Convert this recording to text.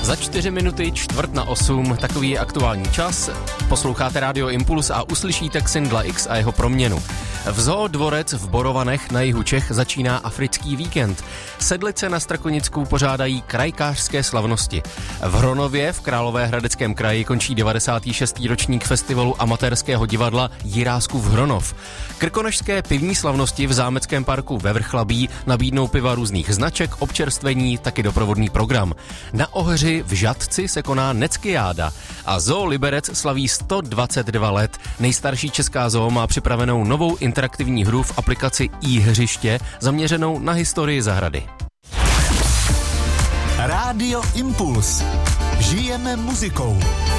Za 4 minuty 7:45, takový je aktuální čas. Posloucháte Radio Impuls a uslyšíte Xindla X a jeho proměnu. V Zoo Dvorec v Borovanech na jihu Čech začíná africký víkend. Sedlice na Strakonicku pořádají krajkářské slavnosti. V Hronově v Královéhradeckém kraji končí 96. ročník festivalu amatérského divadla Jiráskův Hronov. Krkonošské pivní slavnosti v Zámeckém parku ve Vrchlabí nabídnou piva různých značek, občerstvení, taky doprovodný program. Na Ohři v Žatci se koná Neckiáda a Zoo Liberec slaví 122 let. Nejstarší česká zoo má připravenou novou interaktivní hru v aplikaci iHřiště zaměřenou na historii zahrady. Rádio Impuls. Žijeme muzikou.